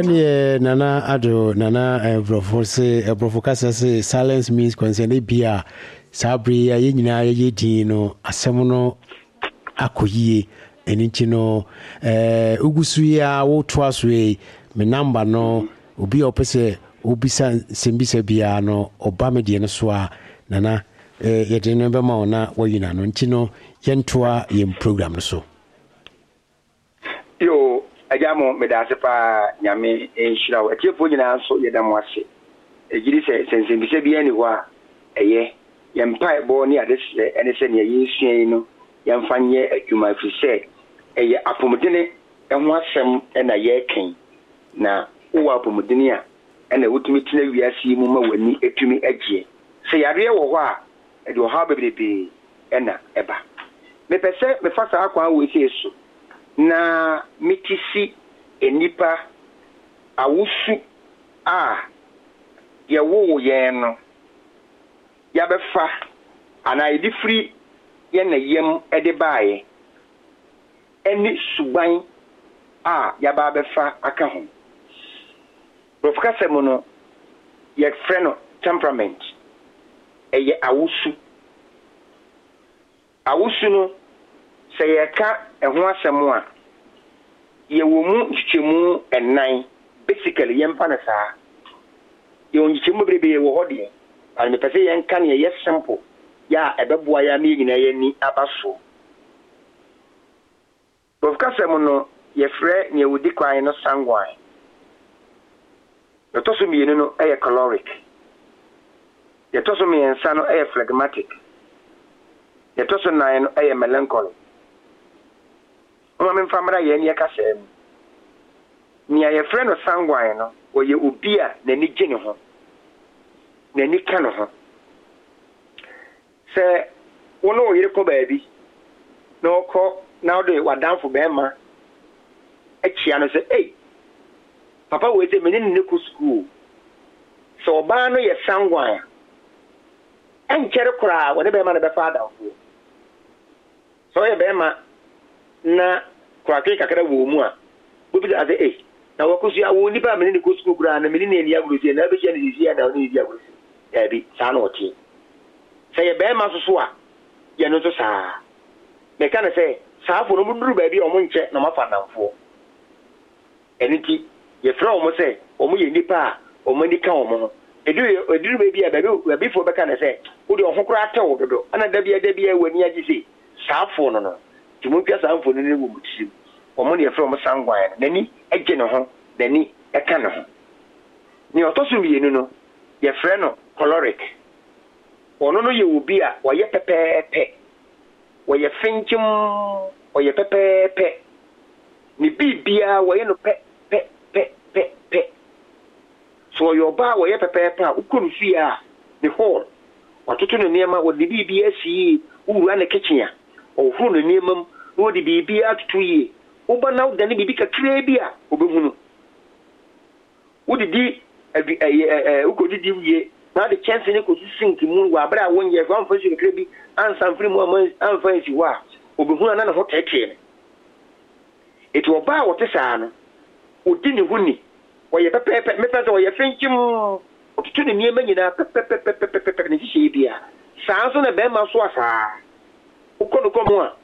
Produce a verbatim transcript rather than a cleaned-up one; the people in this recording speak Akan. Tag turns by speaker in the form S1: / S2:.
S1: Yeah, Nana Ado, Nana Brofo say, Brofocasa say, silence means concern Bia, Sabri, Ayina, Yedino, Asemono, Akoye, Enitino, Ugusuya, O Twasway, me number no, Ubi Opese, Ubisa, Simbisa Biano, Obama Dianoswa, Nana, Yedinaba Mona, Wayina, Nontino, Yentua, Yen program so.
S2: Yo. Ajamo medasepa nyame enhira wo etiefo nyina so yedamwase ejiri se sensembise bia ni ho a eye yempa ebo ni adese ene se ne yinsuan no yemfanye adwuma fise eye apomodene eho asem na yeken na wo apomodene a ena wotumi tina wiase mu ma wani etumi agye se yare wo ho a ede wo ha bebrebe ena eba mepese mefasa akwa wo ese so na mitisi enipa awusu a ye wo ye no ya befa ana edifri ye na yem ede baaye eni suban a ya ba befa aka ho profika semo no ye freno temperament eye awusu awusu no se ye ka eho asemo a ye wo mu chichemu enan basically ye mpa na saa ye onchichemu brebe wo hode ani me pese ye nka ne ye simple ya ebeboa ya me nyina ye ni abaso bofka semo no ye frɛ ne wodi kwan no sangwan ye to so mi no no eye caloric ye to so mi ensa no eye phlegmatic ye to so nan no eye melancholy. Mama mfamara ye ni akasem ni aye frɛ no sangwan no oye obi a nani gye ho nani ka no ho se wono oyire ko baabi na okɔ na ode wadanfo bema achia no se eh papa we se menini ne ku school so oba no ye sangwan enkere kura wode bema na be fa adanfo so ye bema na kwa ke kakara wo mu a obi da say eh na wakusu awo ni ba menini ko school kura na menini eni aguro na be je ni zi ya na oni zi aguro ya bi sa na oti say ye be ma so a ye no to sa me kan say sa afo no muduru ba bi o mo nche na mafa namfo eniti ye fra o mo say o mo ye nipa a o mo ni ka o mo no edu eduru ba bi a ba bi fo be kan say wo de o ho kura ta wo dodo ana da bi da bi e wani agi say sa afo no no timuntwa sa afo no ne wo mutim o mo ne ye fra o mo sangwan nani agye ne ho nani eka ne ho ni otoso mi yenu no ye fra no caloric ono no ye obi a wo ye pepepe wo ye finchim wo ye pepepe ni bibia wo ye no pe pe pe pe pe so yo ba wo ye pepepe a ukuru fi a the whole watoto no niema wo di bibia si uru na kitchen a o hu no niema wo di bibia tutu yi wo ba na wo dani bibi kakra bi a obehunu wo di di eh ukodi di wie na the chance ne ko sink mu wa bra won ye go amfa shi kakra bi ansan firi mu amfa shi wa obehunu na na ho tete ne eto oba wo te saa no odi ne huni wo ye pepepe me pese wo ye finchim otutu ne niema nyina pepepe pepepe ne shi bia saa so na be ma so asa ukono komo a